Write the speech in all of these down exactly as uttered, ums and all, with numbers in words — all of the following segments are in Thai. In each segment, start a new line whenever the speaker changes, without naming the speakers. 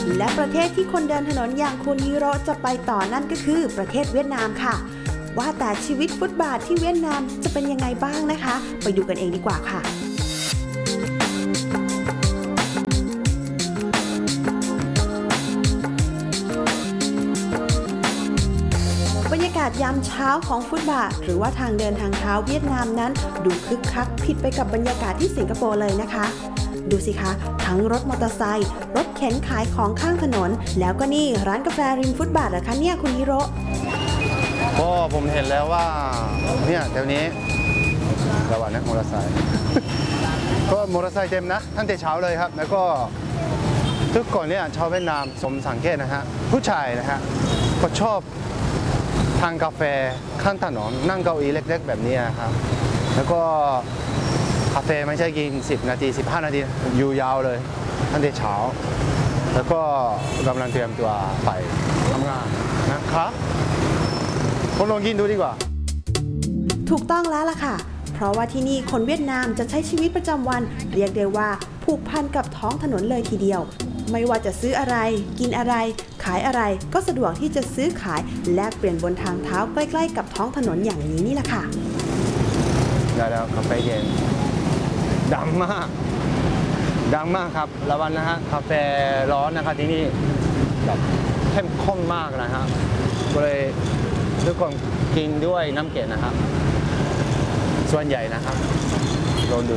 และประเทศที่คนเดินถนนอย่างคุณฮิโร่จะไปต่อนั่นก็คือประเทศเวียดนามค่ะว่าแต่ชีวิตฟุตบาทที่เวียดนามจะเป็นยังไงบ้างนะคะไปดูกันเองดีกว่าค่ะบรรยากาศยามเช้าของฟุตบาทหรือว่าทางเดินทางเท้าเวียดนามนั้นดูคึกคักผิดไปกับบรรยากาศที่สิงคโปร์เลยนะคะดูสิคะทั้งรถมอเตอร์ไซค์รถเข็นขายของข้างถนนแล้วก็นี่ร้านกาแฟริมฟุตบาทเหรอคะเนี่ยคุณฮิโร่
ก็ผมเห็นแล้วว่าเนี่ยเดี๋ยวนี้ระหว่างนักมอเตอร์ไซค์ก็มอเตอร์ไซค์เต็มนะตั้งแต่เช้าเลยครับแล้วก็ทุกคนเนี่ยชาวเวียดนามสมสังเกตนะฮะผู้ชายนะฮะก็ชอบทานกาแฟข้างถนนนั่งเก้าอี้เล็กๆแบบนี้ครับแล้วก็กาแฟไม่ใช่กินสิบนาทีสิบห้านาทีอยู่ยาวเลยตั้งแต่เช้าแล้วก็กำลังเตรียมตัวไปทำงานนะครับคนลองกินดูดีกว่า
ถูกต้องแล้วล่ะค่ะเพราะว่าที่นี่คนเวียดนามจะใช้ชีวิตประจำวันเรียกได้ว่าผูกพันกับท้องถนนเลยทีเดียวไม่ว่าจะซื้ออะไรกินอะไรขายอะไรก็สะดวกที่จะซื้อขายแลกเปลี่ยนบนทางเท้าใกล้ๆกับท้องถนนอย่างนี้นี่แหละค่ะ
ได้แล้วกาแฟเย็นดังมากดังมากครับระวังนะฮะกาแฟร้อนนะครับที่นี่แบบเข้มข้นมากนะฮะก็เลยทุกคนกินด้วยน้ำเกล็ดนะครับส่วนใหญ่นะครับลองดู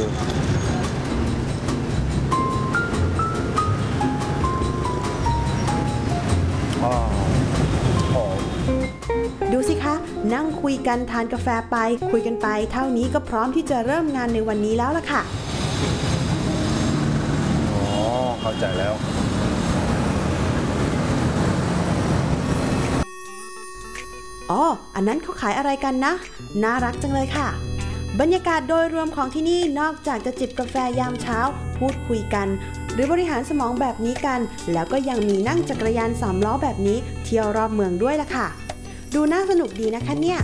ดูสิคะนั่งคุยกันทานกาแฟไปคุยกันไปเท่านี้ก็พร้อมที่จะเริ่มงานในวันนี้แล้วล่ะค่ะ
อ๋อเข้าใจแล้ว
อ๋ออันนั้นเขาขายอะไรกันนะน่ารักจังเลยค่ะบรรยากาศโดยรวมของที่นี่นอกจากจะจิบกาแฟยามเช้าพูดคุยกันหรือบริหารสมองแบบนี้กันแล้วก็ยังมีนั่งจักรยานสามล้อแบบนี้เที่ยวรอบเมืองด้วยล่ะค่ะดูน่าสนุกดีนะคะเนี่ย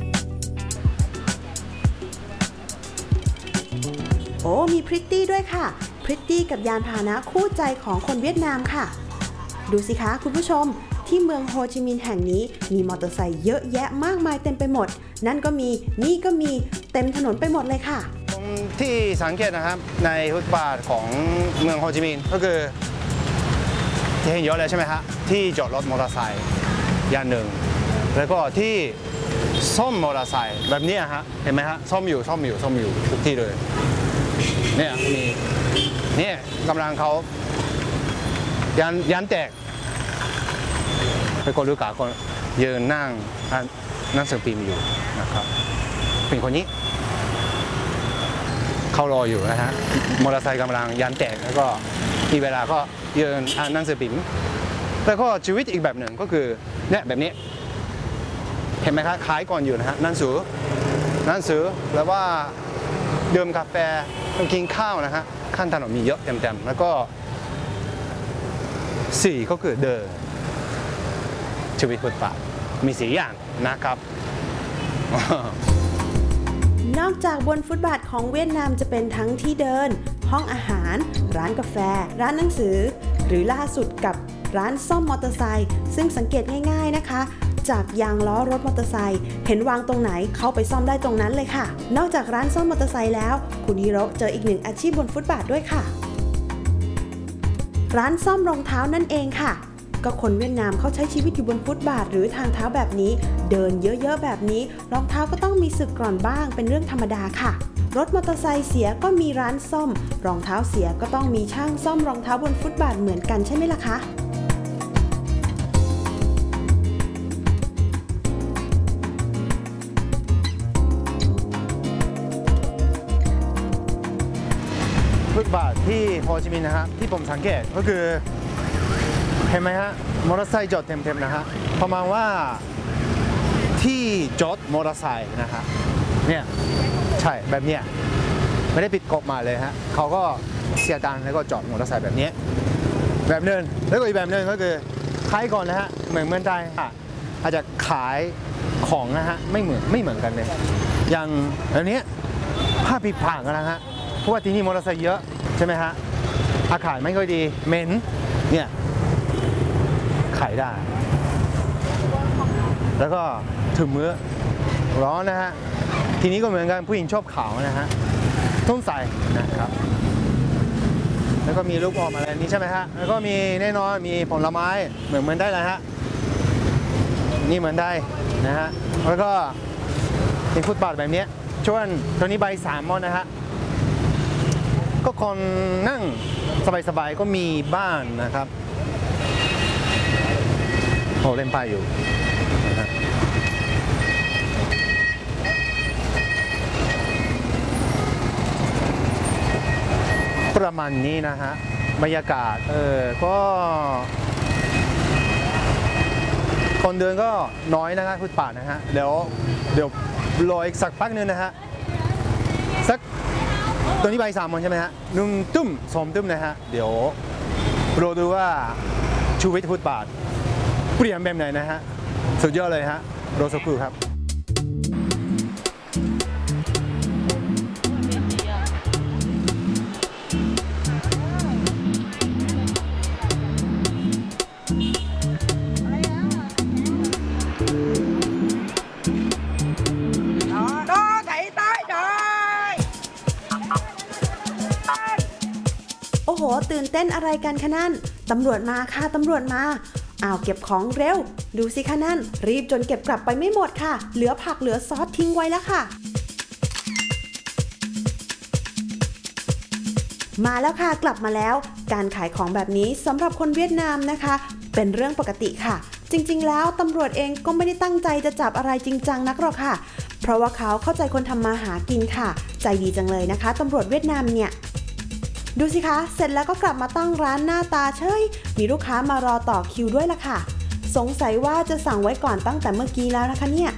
โอ้มีพริตตี้ด้วยค่ะพริตตี้กับยานพาหนะคู่ใจของคนเวียดนามค่ะดูสิคะคุณผู้ชมที่เมืองโฮจิมินห์แห่งนี้มีมอเตอร์ไซค์เยอะแยะมากมายเต็มไปหมดนั่นก็มีนี่ก็มีเต็มถนนไปหมดเลยค่ะ
ที่สังเกตนะครับในฟุตบาทของเมืองโฮจิมินห์ก็คือที่เห็นเยอะเลยใช่ไหมฮะที่จอดรถมอเตอร์ไซค์อย่างหนึ่งแล้วก็ที่ซ่อมมอเตอร์ไซค์แบบนี้ฮะเห็นไหมฮะซ่อมอยู่ซ่อมอยู่ซ่อมอยู่ทุกที่เลยเนี่ยมีเนี่ยกำลังเขายันยันแตกไปกดลูกกาคนยืนนั่งนั่งสืบพิมพ์อยู่นะครับเป็นคนนี้เขารออยู่นะฮะมอเตอร์ไซค์กำลังยันแตกแล้วก็มีเวลาก็ยืนอ่านหนังสือพิมพ์แล้วก็ชีวิตอีกแบบหนึ่งก็คือเนี่ยแบบนี้เห็นไหมครับขายก่อนอยู่นะฮะหนังสือหนังสือแล้วว่าดื่มกาแฟกินข้าวนะฮะข้างถนนมีเยอะเต็มๆแล้วก็สี่ก็คือเดินชีวิตฟุตบาทมีสี่อย่างนะครับ
นอกจากบนฟุตบาทของเวียดนามจะเป็นทั้งที่เดินห้องอาหารร้านกาแฟร้านหนังสือหรือล่าสุดกับร้านซ่อมมอเตอร์ไซค์ซึ่งสังเกตง่ายๆนะคะจากยางล้อรถมอเตอร์ไซค์เห็นวางตรงไหนเข้าไปซ่อมได้ตรงนั้นเลยค่ะนอกจากร้านซ่อมมอเตอร์ไซค์แล้วคุณฮิโร่เจออีกหนึ่งอาชีพบนฟุตบาทด้วยค่ะร้านซ่อมรองเท้านั่นเองค่ะก็คนเวียดนามเขาใช้ชีวิตอยู่บนฟุตบาทหรือทางเท้าแบบนี้เดินเยอะๆแบบนี้รองเท้าก็ต้องมีสึกกร่อนบ้างเป็นเรื่องธรรมดาค่ะรถมอเตอร์ไซค์เสียก็มีร้านซ่อมรองเท้าเสียก็ต้องมีช่างซ่อมรองเท้าบนฟุตบาทเหมือนกันใช่ไหมล่ะคะ
ฟุตบาทที่โฮจิมินห์นะฮะที่ผมสังเกตก็คือเห็นไหมฮะมอเตอร์ไซค์จอดเต็มๆนะฮะประมาณว่าที่จอดมอเตอร์ไซค์นะฮะเนี่ยใช่แบบเนี้ยไม่ได้ผิดกฎหมายเลยฮะเขาก็เสียตังค์แล้วก็จอดมอเตอร์ไซค์แบบนี้แบบนึงแล้วก็อีกแบบนึงก็คือขายก่อนนะฮะเหมือนเมืองไทยอาจจะขายของนะฮะไม่เหมือนไม่เหมือนกันเลยอย่างอันนี้ผ้าปิดปากนะฮะเพราะว่าที่นี่มอเตอร์ไซค์เยอะใช่ไหมฮะอากาศไม่ค่อยดีเหม็นเนี่ยขายได้ แล้วก็ถึงมื้อร้อนนะฮะทีนี้ก็เหมือนกันผู้หญิงชอบขาวนะฮะต้องใส่นะครับแล้วก็มีลูกอมอะไรนี้ใช่ไหมฮะแล้วก็มีแน่นอนมีผลไม้เหมือนเหมือนได้เลยฮะนี่เหมือนได้นะฮะแล้วก็มีฟุตบาทแบบนี้ช่วงตัวนี้ใบสามมอนนะฮะก็คนนั่งสบายๆก็มีบ้านนะครับโอ้เล่นไพ่อยู่นะฮะประมาณนี้นะฮะบรรยากาศเออก็คนเดินก็น้อยนะฮะฟุตบาทนะฮะเดี๋ยวเดี๋ยวรออีกสักพักนึงนะฮะสักตัวนี้ใบสามมอนใช่ไหมฮะหนึ่งตุ้มสองตุ้มนะฮะเดี๋ยวรอดูว่าชีวิตฟุตบาทเปลี่ยนแบบไหนนะฮะสุดยอดเลยฮะรอสักครู่ครับ
โอ้โหตื่นเต้นอะไรกันคะนั่นตำรวจมาค่ะตำรวจมาอ้าวเก็บของเร็วดูสิคะนั่นรีบจนเก็บกลับไปไม่หมดค่ะเหลือผักเหลือซอสทิ้งไว้แล้วค่ะมาแล้วค่ะกลับมาแล้วการขายของแบบนี้สำหรับคนเวียดนามนะคะเป็นเรื่องปกติค่ะจริงๆแล้วตำรวจเองก็ไม่ได้ตั้งใจจะจับอะไรจริงจังนักหรอกค่ะเพราะว่าเขาเข้าใจคนทำมาหากินค่ะใจดีจังเลยนะคะตำรวจเวียดนามเนี่ยดูสิคะเสร็จแล้วก็กลับมาตั้งร้านหน้าตาเฉยมีลูกค้ามารอต่อคิวด้วยล่ะค่ะสงสัยว่าจะสั่งไว้ก่อนตั้งแต่เมื่อกี้แล้วนะคะเนี่ย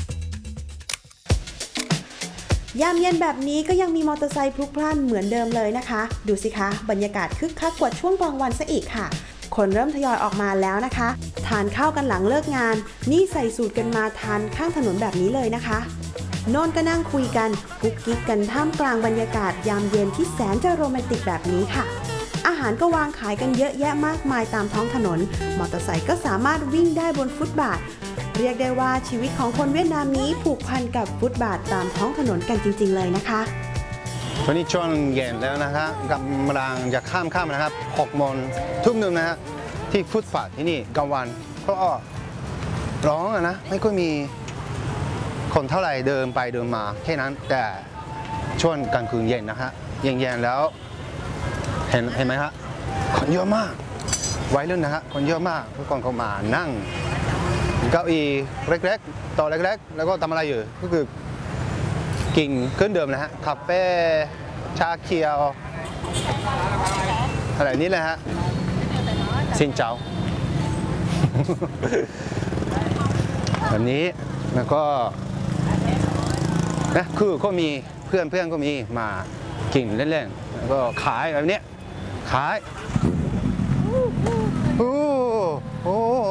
ยามเย็นแบบนี้ก็ยังมีมอเตอร์ไซค์พลุกพล่านเหมือนเดิมเลยนะคะดูสิคะบรรยากาศคึกคักกว่าช่วงกลางวันซะอีกค่ะคนเริ่มทยอยออกมาแล้วนะคะทานข้าวกันหลังเลิกงานนี่ใส่สูตรกันมาทานข้างถนนแบบนี้เลยนะคะโน่นก็นั่งคุยกันกุ๊กกิ๊กกันท่ามกลางบรรยากาศยามเย็นที่แสนจะโรแมนติกแบบนี้ค่ะอาหารก็วางขายกันเยอะแยะมากมายตามท้องถนนมอเตอร์ไซค์ก็สามารถวิ่งได้บนฟุตบาทเรียกได้ว่าชีวิตของคนเวียดนามนี้ผูกพันกับฟุตบาทตามท้องถนนกันจริงๆเลยนะคะ
ตอนนี้ช่วงเย็นแล้วนะครับกำลังจะข้ามข้ามนะครับหกโมงทุ่มหนึ่งนะฮะที่ฟุตบาทที่นี่กลางวันก็ร้องอะนะไม่ค่อยมีคนเท่าไหร่เดินไปเดินมาแค่นั้นแต่ช่วงกลางคืนเย็นนะฮะเย็นๆแล้วเห็นเห็นไหมฮะคนเยอะมากวัยรุ่นนะฮะคนเยอะมากทุกคนเขามานั่งเก้าอี้เล็กๆต่อเล็กๆแล้วก็ทำอะไรอยู่ก็คือกินขึ้นเดิมนะฮะคาเฟ่ชาเขียวอะไรนี้เลยฮะซินเจ้าแบบนี้แล้วก็นะคือก็มีเพื่อนเพื่อนก็มีมากินเล่นๆแล้วก็ขายแบบนี้ขายโอ้โห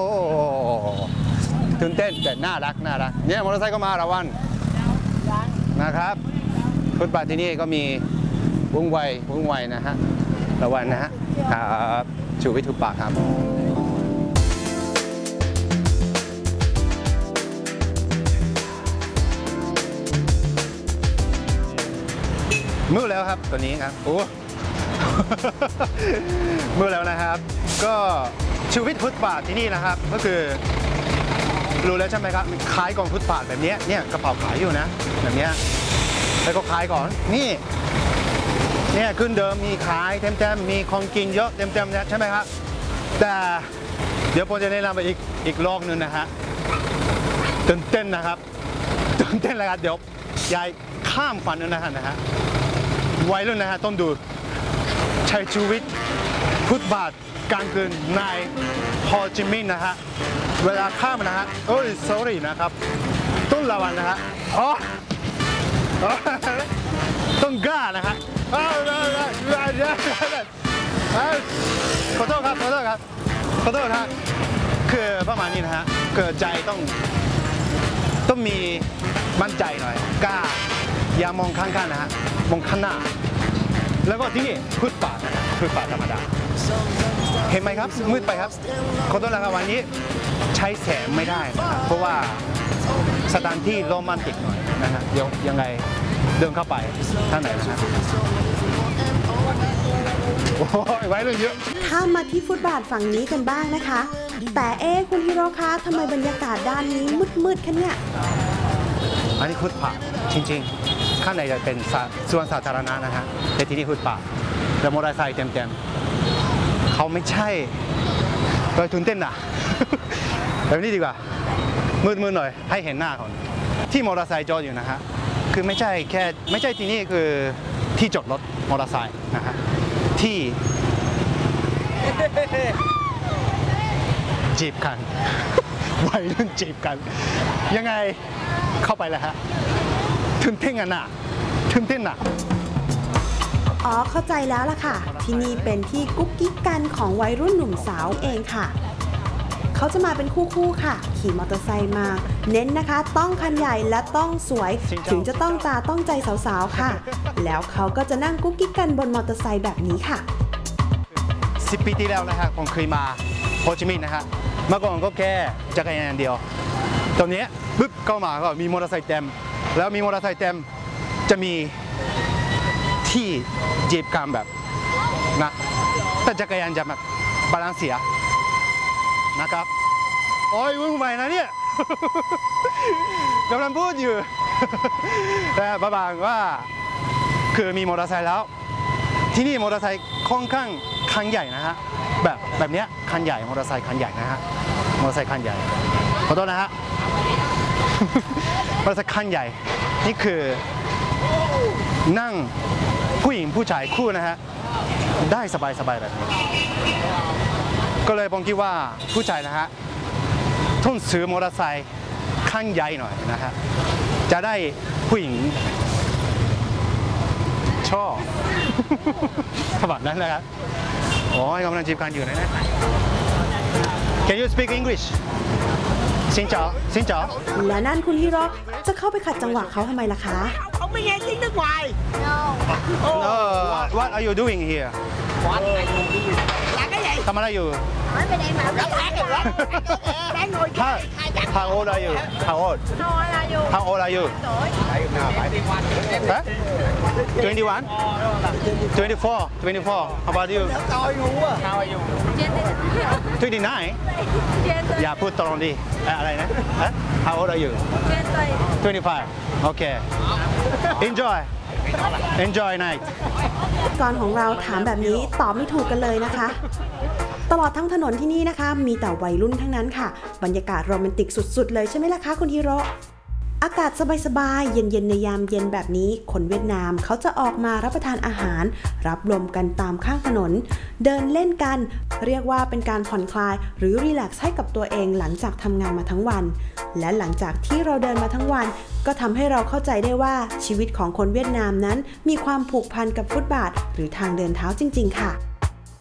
ตื่นเต้นแต่น่ารักน่ารักเนี่ยมอเตอร์ไซค์ก็มาระวันนะครับฟุตบาทที่นี่ก็มีวุ่งไววุ่งไวนะฮะระวันนะฮะครับชูวิทย์ทุกปากครับมืดแล้วครับตัวนี้ครับโอ้มืดแล้วนะครับก็ชีวิตฟุตบาทที่นี่นะครับก็คือรู้แล้วใช่ไหมครับขายกองฟุตบาทแบบนี้เนี่ยกระเป๋าขายอยู่นะแบบนี้แล้วก็ขายก่อนนี่เนี่ยขึ้นเดิมมีขายเต็มๆมีของกินเยอะเต็มๆเนี่ยใช่ไหมครับแต่เดี๋ยวผมจะแนะนำไปอีกอีกรอบนึงนะฮะตื่นเต้นนะครับตื่นเต้นเลยครับเดี๋ยวยายข้ามฝันนึงนะฮะนะฮะวัยรุ่นนะฮะต้องดูใช้ชีวิตฟุตบาทกลางคืนในโฮจิมินห์นะฮะเวลาข้ามนะฮะโอ้ย sorry นะครับต้องระวังนะฮะอ๋อต้องกล้านะฮะขอโทษครับขอโทษครับขอโทษครับคือประมาณนี้นะฮะเกิดใจต้องต้องมีมั่นใจหน่อยกล้าอย่ามองข้างๆนะฮะมองข้างหน้าแล้วก็ที่นี่ฟุตบาทนะฮะฟุตบาทธรรมดาเห็นไหมครับมืดไปครับขอโทษนะครับวันนี้ใช้แสงไม่ได้นะครับเพราะว่าสถานที่โรแมนติกหน่อยนะฮะเดี๋ยวยังไงเดินเข้าไปท่านไหนนะฮะโอ้ยไว้เรื่องเยอะ
ข้ามมาที่ฟุตบาทฝั่งนี้กันบ้างนะคะ แต่เอ๊ะคุณฮิโร่คะทำไมบรรยากาศด้านนี้มืดๆคะเนี่ย
อันนี้ฟุตบาทจริงๆข้างในจะเป็นส่วนสาธารณะนะฮะแต่ที่นี่ฟุตบาทแล้วมอเตอร์ไซค์เต็มๆเขาไม่ใช่โดยทุนเต้นนะ แบบนี้ดีกว่ามืดๆหน่อยให้เห็นหน้าก่อนที่มอเตอร์ไซค์จอดอยู่นะฮะคือไม่ใช่แค่ไม่ใช่ที่นี่คือที่จอดรถมอเตอร์ไซค์นะฮะที่จีบกัน วัยรุ่นจีบกันยังไงเข้าไปเลยฮะทึมเท่งกันน่ะทึมเท่งน่ะ
อ๋อเข้าใจแล้วล่ะค่ะ ที่นี่เป็นที่กุ๊กกิ๊กกันของวัยรุ่นหนุ่มสาวเองค่ะ เขาจะมาเป็นคู่ๆค่ะ ขี่มอเตอร์ไซค์มา เน้นนะคะต้องคันใหญ่และต้องสวย ถึงจะต้องตาต้องใจสาวๆค่ะ แล้วเขาก็จะนั่งกุ๊กกิ๊กกันบนมอเตอร์ไซค์แบบนี้ค่ะ
สิบปีที่แล้วนะฮะผมเคยมาโฮจิมินห์นะฮะเมื่อก่อนก็แค่จักรยานเดียวตอนนี้ปึ๊บเข้ามาก็มีมอเตอร์ไซค์เต็มแล้วมีมอเตอร์ไซค์เต็มจะมีที่จีบกันแบบนะแต่จักรยานจะแบบบาลานซ์เสียนะครับโอ้ยวุ่นวายนะเนี่ย กำลังพูดอยู่ แต่บางบางว่าคือมีมอเตอร์ไซค์แล้วที่นี่มอเตอร์ไซค์ค่อนข้างคันใหญ่นะฮะแบบแบบเนี้ยคันใหญ่มอเตอร์ไซค์คันใหญ่นะฮะมอเตอร์ไซค์คันใหญ่ขอโทษนะฮะ มอเตอร์ไซค์คันใหญ่นี่คือนั่งผู้หญิงผู้ชายคู่นะฮะได้สบายสบายแบบนี้ก็เลยผมคิดว่าผู้ชายนะฮะต้องซื้อมอเตอร์ไซค์คันใหญ่หน่อยนะฮะจะได้ผู้หญิงชอบ แบบนั้นนะครับโอ้ยกำลังจีบกันอยู่นะเนี่ย Can you speak English สินจ๋อสินจ๋อ
และนั่นคุณฮิโร่จะเข้าไปขัดจังหวะเขาทำไมล่ะคะ
Không có nghe tiếng nước ngoài.
No What are you doing here
Là cái gì?
ทำอะไรอยู่
Hỏi bên em mà
Rất hát rồi đó. Đang ngồi
How
chơi. Hai chắc.
How old are you How old
thôi là dù
How old are you
tuổi
Huh? twenty-one twenty-four twenty-four How about you
Coi ngu à. How are you?
trên
twenty-nine
trên tùy
อย่าพูดตรงดิเอ่ออะไรนะฮะ How old are you
trên tùy
twenty-five Okay Enjoy Enjoy night
ก่อนของเราถามแบบนี้ตอบไม่ถูกกันเลยนะคะ ตลอดทั้งถนนที่นี่นะคะ มีแต่วัยรุ่นทั้งนั้นค่ะ บรรยากาศโรแมนติกสุดๆเลยใช่ไหมล่ะคะคุณฮิโร่อากาศสบายๆเย็นๆในยามเย็นแบบนี้คนเวียดนามเขาจะออกมารับประทานอาหาร รับลมกันตามข้างถนน เดินเล่นกัน เรียกว่าเป็นการผ่อนคลายหรือรีแลกซ์ให้กับตัวเองหลังจากทำงานมาทั้งวัน และหลังจากที่เราเดินมาทั้งวัน ก็ทำให้เราเข้าใจได้ว่าชีวิตของคนเวียดนามนั้นมีความผูกพันกับฟุตบาทหรือทางเดินเท้าจริงๆค่ะ